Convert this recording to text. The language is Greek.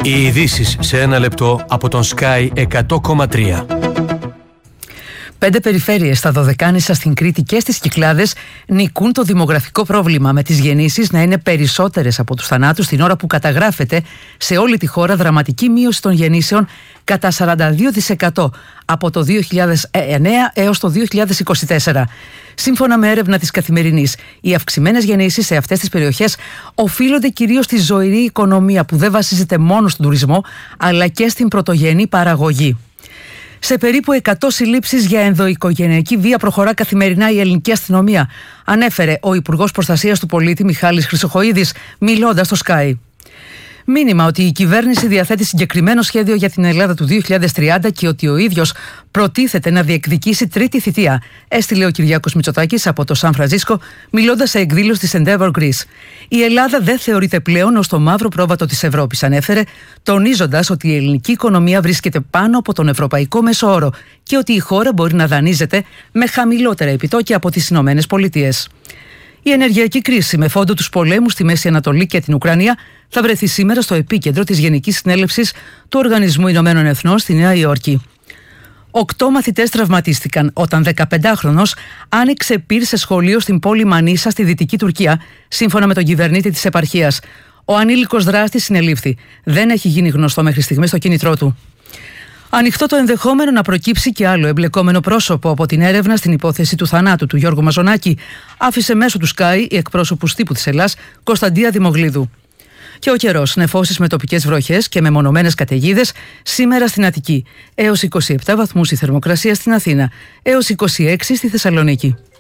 Οι ειδήσεις σε ένα λεπτό από τον Sky 100,3. 5 περιφέρειες στα Δωδεκάνησα, στην Κρήτη και στις Κυκλάδες νικούν το δημογραφικό πρόβλημα, με τις γεννήσεις να είναι περισσότερες από τους θανάτους, την ώρα που καταγράφεται σε όλη τη χώρα δραματική μείωση των γεννήσεων κατά 42% από το 2009 έως το 2024. Σύμφωνα με έρευνα της Καθημερινής, οι αυξημένες γεννήσεις σε αυτές τις περιοχές οφείλονται κυρίως στη ζωηρή οικονομία που δεν βασίζεται μόνο στον τουρισμό, αλλά και στην πρωτογενή παραγωγή. Σε περίπου 100 συλλήψεις για ενδοοικογενειακή βία προχωρά καθημερινά η ελληνική αστυνομία, ανέφερε ο Υπουργός Προστασίας του Πολίτη Μιχάλης Χρυσοχοΐδης, μιλώντας στο Sky. Μήνυμα ότι η κυβέρνηση διαθέτει συγκεκριμένο σχέδιο για την Ελλάδα του 2030 και ότι ο ίδιος προτίθεται να διεκδικήσει τρίτη θητεία, έστειλε ο Κυριάκος Μητσοτάκης από το Σαν Φρανσίσκο, μιλώντας σε εκδήλωση της Endeavour Greece. Η Ελλάδα δεν θεωρείται πλέον ως το μαύρο πρόβατο της Ευρώπης, ανέφερε, τονίζοντας ότι η ελληνική οικονομία βρίσκεται πάνω από τον ευρωπαϊκό μέσο όρο και ότι η χώρα μπορεί να δανείζεται με χαμηλότερα επιτόκια από τις Ηνωμένες Πολιτείες. Η ενεργειακή κρίση με φόντο τους πολέμους στη Μέση Ανατολή και την Ουκρανία θα βρεθεί σήμερα στο επίκεντρο της Γενικής Συνέλευσης του Οργανισμού Ηνωμένων Εθνών στη Νέα Υόρκη. 8 μαθητές τραυματίστηκαν όταν 15χρονος άνοιξε πυρ σε σχολείο στην πόλη Μανίσα στη Δυτική Τουρκία, σύμφωνα με τον κυβερνήτη της επαρχίας. Ο ανήλικος δράστης συνελήφθη. Δεν έχει γίνει γνωστό μέχρι στιγμής το κίνητρό του. Ανοιχτό το ενδεχόμενο να προκύψει και άλλο εμπλεκόμενο πρόσωπο από την έρευνα στην υπόθεση του θανάτου του Γιώργου Μαζονάκη, άφησε μέσω του Sky η εκπρόσωπος τύπου της Ελλάς, Κωνσταντία Δημογλίδου. Και ο καιρός, νεφώσεις με τοπικές βροχές και μεμονωμένες καταιγίδες σήμερα στην Αττική. Έως 27 βαθμούς η θερμοκρασία στην Αθήνα, έως 26 στη Θεσσαλονίκη.